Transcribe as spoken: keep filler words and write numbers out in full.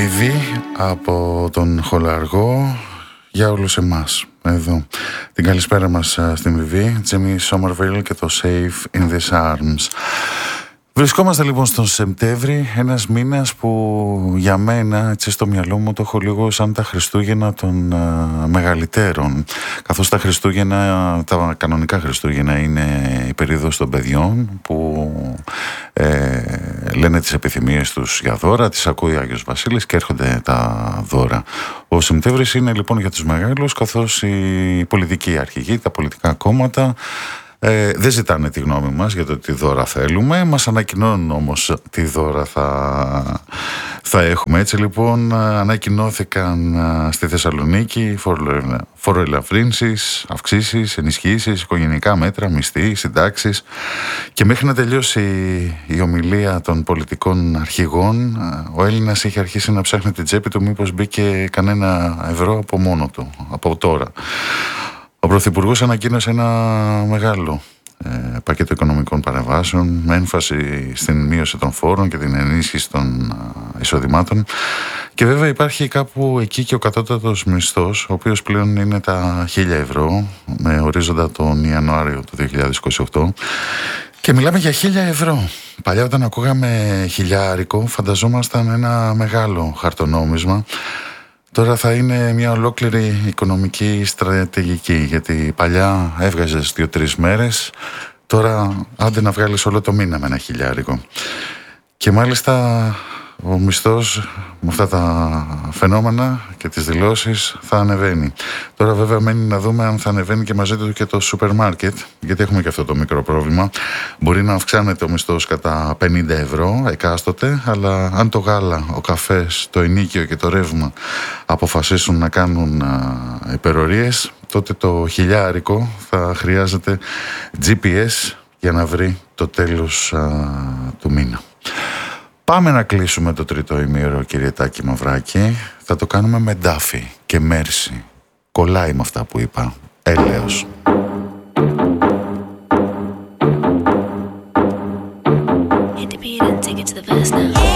Βιβί από τον Χολαργό για όλους εμάς. Εδώ την καλησπέρα μας στην Βιβί, Jimmy Somerville και το Safe in These Arms. Βρισκόμαστε λοιπόν στον Σεπτέμβρη, ένας μήνας που για μένα, έτσι στο μυαλό μου, το έχω λίγο σαν τα Χριστούγεννα των uh, μεγαλύτερων. Καθώς τα Χριστούγεννα, τα κανονικά Χριστούγεννα είναι η περίοδος των παιδιών που ε, λένε τις επιθυμίες τους για δώρα, τις ακούει ο Άγιος Βασίλης και έρχονται τα δώρα. Ο Σεπτέμβρης είναι λοιπόν για τους μεγάλους, καθώς οι πολιτικοί αρχηγοί, τα πολιτικά κόμματα Ε, δεν ζητάνε τη γνώμη μας για το τι δώρα θέλουμε, μας ανακοινώνουν όμως τι δώρα θα, θα έχουμε. Έτσι λοιπόν ανακοινώθηκαν στη Θεσσαλονίκη φοροελαφρύνσεις, αυξήσεις, ενισχύσεις, οικογενειακά μέτρα, μισθοί, συντάξεις, και μέχρι να τελειώσει η ομιλία των πολιτικών αρχηγών ο Έλληνας είχε αρχίσει να ψάχνει την τσέπη του μήπως μπήκε κανένα ευρώ από μόνο του, από τώρα. Ο Πρωθυπουργός ανακοίνωσε ένα μεγάλο ε, πακέτο οικονομικών παρεμβάσεων με έμφαση στην μείωση των φόρων και την ενίσχυση των ε, εισοδημάτων, και βέβαια υπάρχει κάπου εκεί και ο κατώτατος μισθός, ο οποίος πλέον είναι τα χίλια ευρώ με ορίζοντα τον Ιανουάριο του δύο χιλιάδες είκοσι οκτώ, και μιλάμε για χίλια ευρώ. Παλιά όταν ακούγαμε χιλιάρικο φανταζόμασταν ένα μεγάλο χαρτονόμισμα. Τώρα θα είναι μια ολόκληρη οικονομική στρατηγική, γιατί παλιά έβγαζες δύο-τρεις μέρες, τώρα άντε να βγάλεις όλο το μήνα με ένα χιλιάρικο. Και μάλιστα ο μισθός με αυτά τα φαινόμενα και τις δηλώσεις θα ανεβαίνει. Τώρα βέβαια μένει να δούμε αν θα ανεβαίνει και μαζί του και το σούπερ μάρκετ, γιατί έχουμε και αυτό το μικρό πρόβλημα. Μπορεί να αυξάνεται ο μισθός κατά πενήντα ευρώ εκάστοτε, αλλά αν το γάλα, ο καφές, το ενοίκιο και το ρεύμα αποφασίσουν να κάνουν α, υπερορίες, τότε το χιλιάρικο θα χρειάζεται τζι πι ες για να βρει το τέλος α, του μήνα. Πάμε να κλείσουμε το τρίτο ημίωρο, κύριε Τάκη Μαυράκη. Θα το κάνουμε με Ντάφι και Μέρση. Κολλάει με αυτά που είπα. Έλεος.